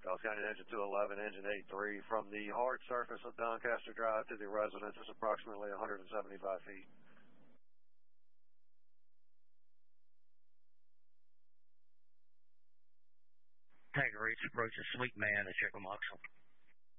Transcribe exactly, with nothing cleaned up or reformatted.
Dawes County Engine two eleven, Engine eight three. From the hard surface of Doncaster Drive to the residence is approximately one hundred seventy-five feet. Tiger Reach approaches Sweet Man at Chickamauga.